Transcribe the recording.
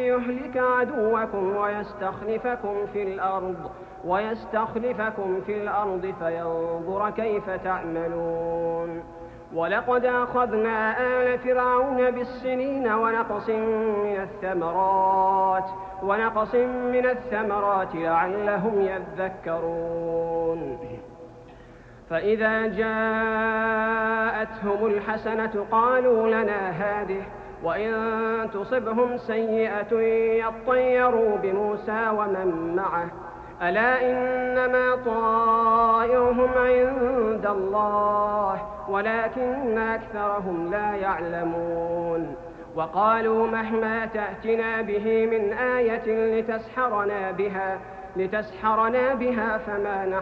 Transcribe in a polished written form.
ليهلك عدوكم ويستخلفكم في الأرض فينظر كيف تعملون. ولقد أخذنا آل فرعون بالسنين ونقص من الثمرات لعلهم يذكرون. فإذا جاءتهم الحسنة قالوا لنا هذه، وإن تصبهم سيئة يطيروا بموسى ومن معه، ألا إنما طائرهم عند الله ولكن أكثرهم لا يعلمون. وقالوا مهما تأتنا به من آية لتسحرنا بها فما نحن